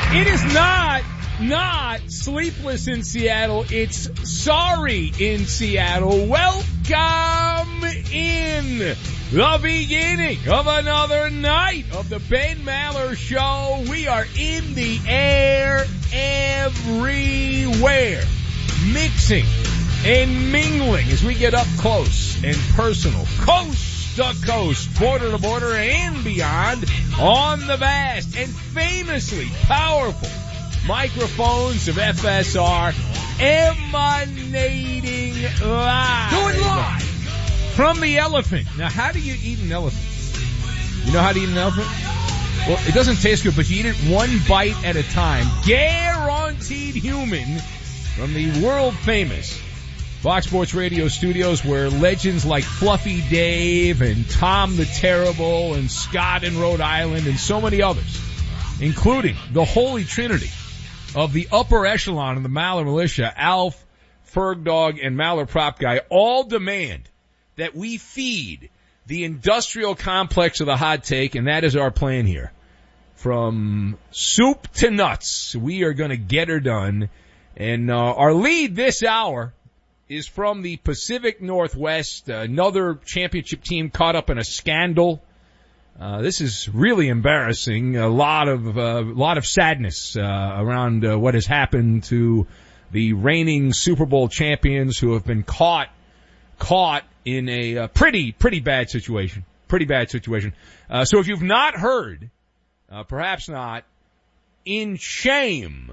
It is not sleepless in Seattle. It's sorry in Seattle. Welcome in the beginning of another night of the Ben Maller Show. We are in the air everywhere, mixing and mingling as we get up close and personal, coast to coast, border to border, and beyond on the vast and famously powerful microphones of FSR, emanating live. Doing live from the elephant. Now, how do you eat an elephant? You know how to eat an elephant? Well, it doesn't taste good, but you eat it one bite at a time. Guaranteed human from the world famous Fox Sports Radio studios, where legends like Fluffy Dave and Tom the Terrible and Scott in Rhode Island and so many others, including the Holy Trinity of the upper echelon of the Maller Militia, Alf, Ferg Dog, and Maller Prop Guy, all demand that we feed the industrial complex of the hot take, and that is our plan here. From soup to nuts, we are going to get her done. And our lead this hour is from the Pacific Northwest, another championship team caught up in a scandal. This is really embarrassing. A lot of sadness around what has happened to the reigning Super Bowl champions, who have been caught in a pretty bad situation. Pretty bad situation. So if you've not heard, perhaps not, in shame,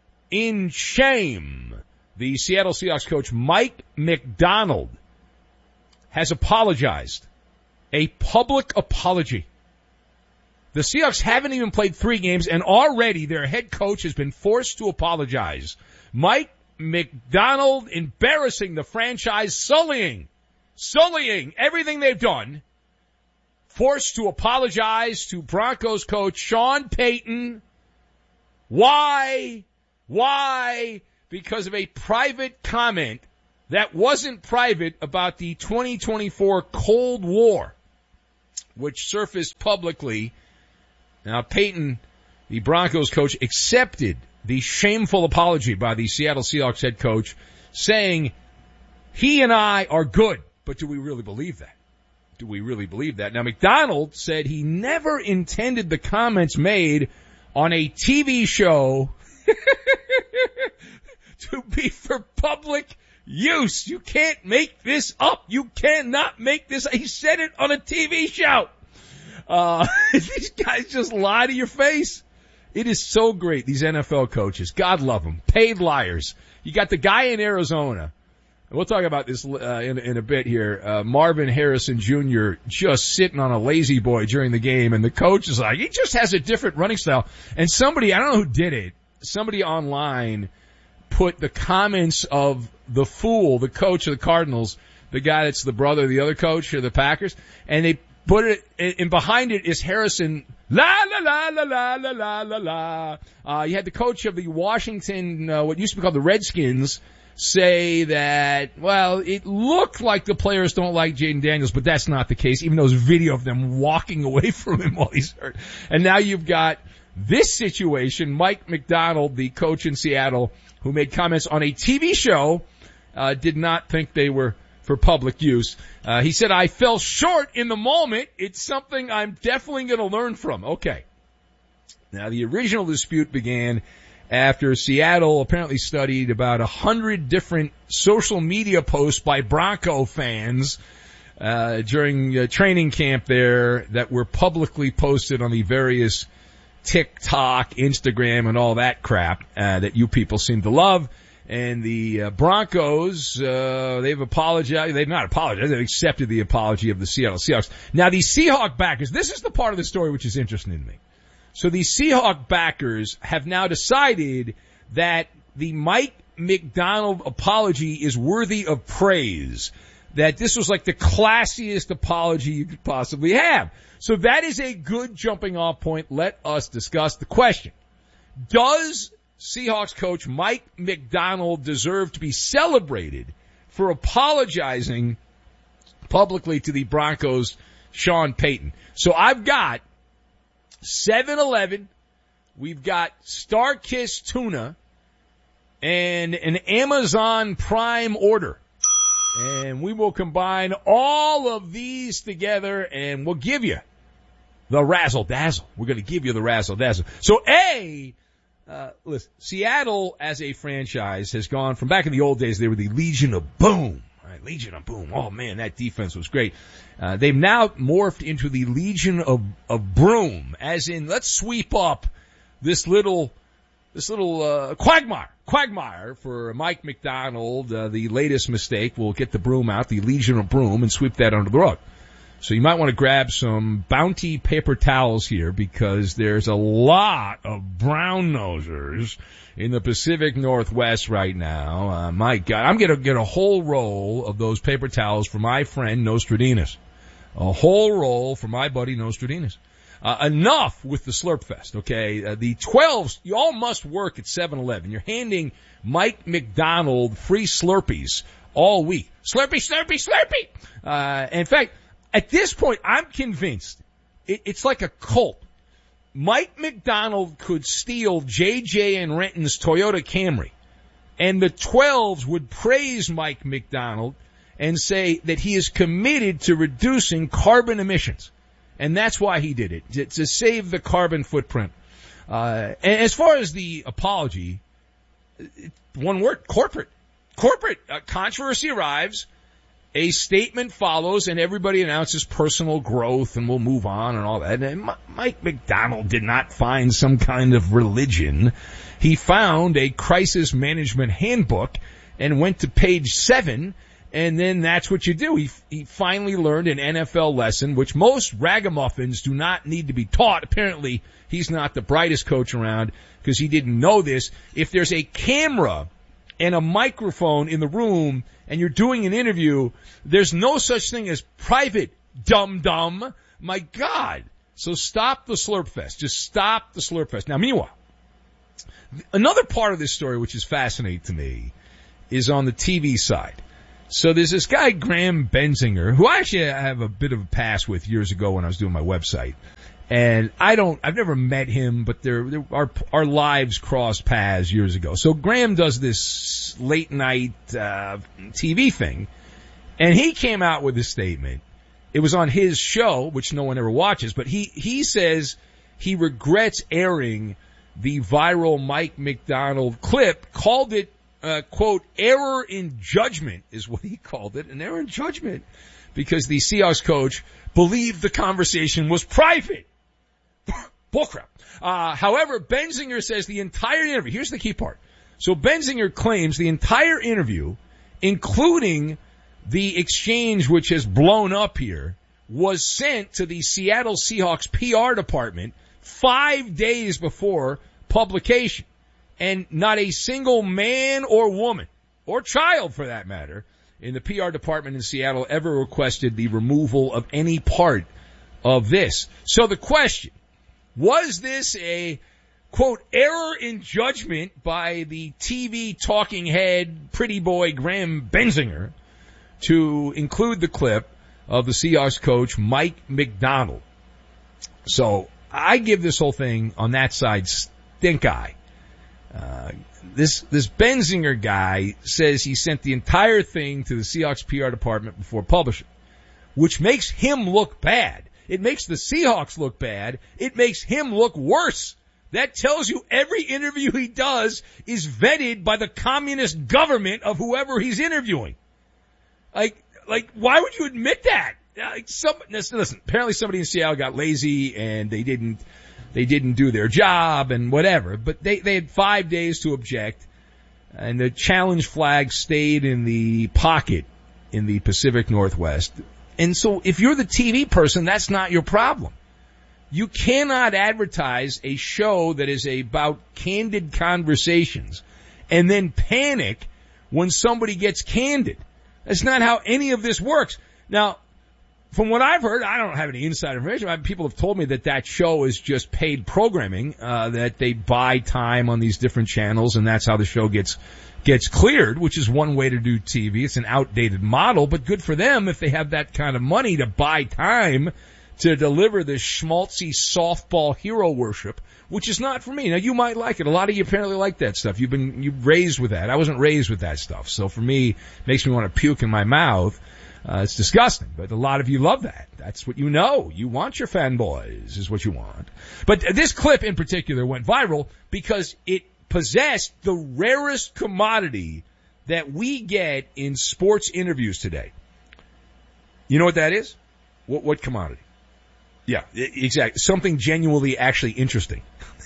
the Seattle Seahawks coach Mike Macdonald has apologized. A public apology. The Seahawks haven't even played 3 games, and already their head coach has been forced to apologize. Mike Macdonald embarrassing the franchise, sullying everything they've done, forced to apologize to Broncos coach Sean Payton. Why? Because of a private comment that wasn't private about the 2024 Cold War, which surfaced publicly. Now, Payton, the Broncos coach, accepted the shameful apology by the Seattle Seahawks head coach, saying, he and I are good. But do we really believe that? Now, Macdonald said he never intended the comments made on a TV show to be for public use. You can't make this up. You cannot make this. He said it on a TV show. These guys just lie to your face. It is so great. These NFL coaches, God love them, paid liars. You got the guy in Arizona. We'll talk about this in a bit here. Marvin Harrison Jr. just sitting on a lazy boy during the game, and the coach is like, he just has a different running style. And somebody, I don't know who did it, somebody online put the comments of the fool, the coach of the Cardinals, the guy that's the brother of the other coach of the Packers, and they put it, and behind it is Harrison, la la la la la la la la la. You had the coach of the Washington, what used to be called the Redskins, say that, well, it looked like the players don't like Jaden Daniels, but that's not the case, even though there's video of them walking away from him while he's hurt. And now you've got this situation, Mike Macdonald, the coach in Seattle, who made comments on a TV show, did not think they were for public use. He said, I fell short in the moment. It's something I'm definitely going to learn from. Okay. Now, the original dispute began after Seattle apparently studied about 100 different social media posts by Bronco fans during training camp there that were publicly posted on the various TikTok, Instagram, and all that crap that you people seem to love. And the Broncos, they've apologized. They've not apologized. They've accepted the apology of the Seattle Seahawks. Now, the Seahawk backers, this is the part of the story which is interesting to me. So the Seahawk backers have now decided that the Mike Macdonald apology is worthy of praise, that this was like the classiest apology you could possibly have. So that is a good jumping off point. Let us discuss the question. Does Seahawks coach Mike Macdonald deserve to be celebrated for apologizing publicly to the Broncos' Sean Payton? So I've got 7-Eleven, we've got Starkist tuna and an Amazon Prime order. And we will combine all of these together and we'll give you the razzle-dazzle. We're going to give you the razzle-dazzle. So, listen, Seattle as a franchise has gone from back in the old days, they were the Legion of Boom. Right, Legion of Boom. Oh, man, that defense was great. They've now morphed into the Legion of Broom, as in, let's sweep up this little quagmire for Mike Macdonald. The latest mistake. We'll get the broom out, the Legion of Broom, and sweep that under the rug. So you might want to grab some Bounty paper towels here because there's a lot of brown nosers in the Pacific Northwest right now. My God, I'm going to get a whole roll of those paper towels for my friend Nostradamus. A whole roll for my buddy Nostradamus. Enough with the Slurp Fest, okay? The 12s, you all must work at 7-Eleven. You're handing Mike Macdonald free Slurpees all week. Slurpee, Slurpee, Slurpee! In fact, at this point, I'm convinced it's like a cult. Mike Macdonald could steal JJ and Renton's Toyota Camry, and the 12s would praise Mike Macdonald and say that he is committed to reducing carbon emissions. And that's why he did it, to save the carbon footprint. And as far as the apology, one word, corporate. Corporate. Controversy arrives. A statement follows, and everybody announces personal growth, and we'll move on and all that. And Mike Macdonald did not find some kind of religion. He found a crisis management handbook and went to page 7, and then that's what you do. He finally learned an NFL lesson, which most ragamuffins do not need to be taught. Apparently, he's not the brightest coach around because he didn't know this. If there's a camera and a microphone in the room and you're doing an interview, there's no such thing as private, dum-dum. My God. So stop the Slurp Fest. Just stop the Slurp Fest. Now, meanwhile, another part of this story which is fascinating to me is on the TV side. So there's this guy, Graham Benzinger, who I actually have a bit of a pass with years ago when I was doing my website. And I've never met him, but our lives crossed paths years ago. So Graham does this late night, TV thing, and he came out with a statement. It was on his show, which no one ever watches, but he says he regrets airing the viral Mike Macdonald clip, called it, quote, error in judgment is what he called it, an error in judgment, because the Seahawks coach believed the conversation was private. Bullcrap. However, Benzinger says the entire interview, here's the key part. So Benzinger claims the entire interview, including the exchange which has blown up here, was sent to the Seattle Seahawks PR department 5 days before publication. And not a single man or woman, or child for that matter, in the PR department in Seattle ever requested the removal of any part of this. So the question, was this a, quote, error in judgment by the TV talking head, pretty boy Graham Benzinger to include the clip of the Seahawks coach Mike Macdonald? So I give this whole thing on that side stink eye. This Benzinger guy says he sent the entire thing to the Seahawks PR department before publishing, which makes him look bad. It makes the Seahawks look bad. It makes him look worse. That tells you every interview he does is vetted by the communist government of whoever he's interviewing. Like, why would you admit that? Listen, apparently somebody in Seattle got lazy and they didn't do their job and whatever, but they had 5 days to object, and the challenge flag stayed in the pocket in the Pacific Northwest. And so if you're the TV person, that's not your problem. You cannot advertise a show that is about candid conversations and then panic when somebody gets candid. That's not how any of this works. Now, from what I've heard, I don't have any inside information. People have told me that show is just paid programming, that they buy time on these different channels, and that's how the show gets cleared, which is one way to do TV. It's an outdated model, but good for them if they have that kind of money to buy time, to deliver this schmaltzy softball hero worship, which is not for me. Now, you might like it. A lot of you apparently like that stuff. You're raised with that. I wasn't raised with that stuff. So for me, it makes me want to puke in my mouth. It's disgusting, but a lot of you love that. That's what you know. You want your fanboys, is what you want. But this clip in particular went viral because it possessed the rarest commodity that we get in sports interviews today. You know what that is? What commodity? Yeah, exactly. Something genuinely actually interesting.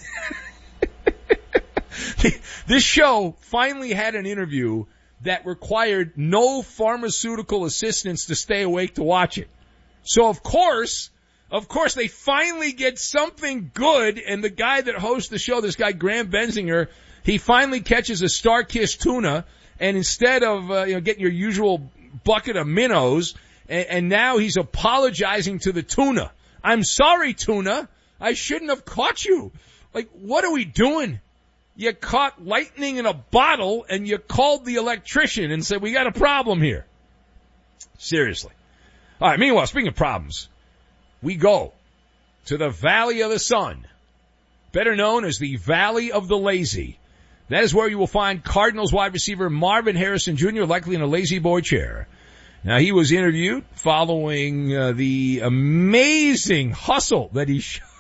This show finally had an interview that required no pharmaceutical assistance to stay awake to watch it. So of course, they finally get something good, and the guy that hosts the show, this guy Graham Benzinger, he finally catches a StarKist tuna, and instead of getting your usual bucket of minnows, and now he's apologizing to the tuna. I'm sorry, tuna. I shouldn't have caught you. Like, what are we doing? You caught lightning in a bottle, and you called the electrician and said, we got a problem here. Seriously. All right, meanwhile, speaking of problems, we go to the Valley of the Sun, better known as the Valley of the Lazy. That is where you will find Cardinals wide receiver Marvin Harrison Jr., likely in a lazy boy chair. Now, he was interviewed following the amazing hustle that he showed.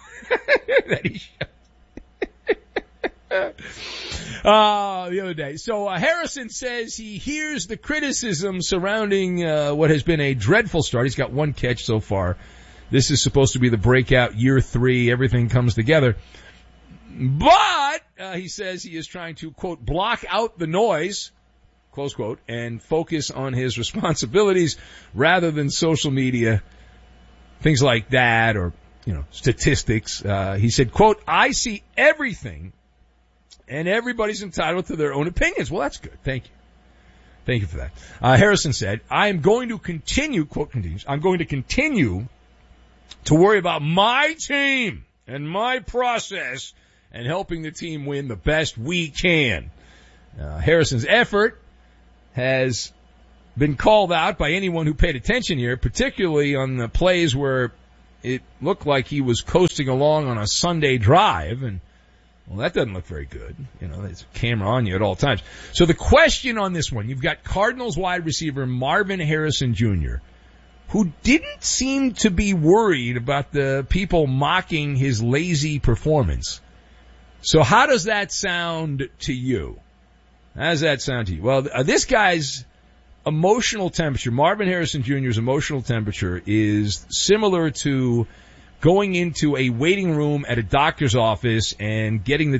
The other day. So Harrison says he hears the criticism surrounding what has been a dreadful start. He's got one catch so far. This is supposed to be the breakout year 3. Everything comes together. But he says he is trying to, quote, block out the noise, close quote, and focus on his responsibilities rather than social media, things like that, or, statistics. He said, quote, I see everything, and everybody's entitled to their own opinions. Well, that's good. Thank you. Thank you for that. Harrison said, I am going to continue, quote continues, I'm going to continue to worry about my team and my process and helping the team win the best we can. Harrison's effort has been called out by anyone who paid attention here, particularly on the plays where it looked like he was coasting along on a Sunday drive, and well, that doesn't look very good. There's a camera on you at all times. So the question on this one, you've got Cardinals wide receiver Marvin Harrison Jr., who didn't seem to be worried about the people mocking his lazy performance. So how does that sound to you? How does that sound to you? Well, this guy's emotional temperature, Marvin Harrison Jr.'s emotional temperature, is similar to going into a waiting room at a doctor's office and getting the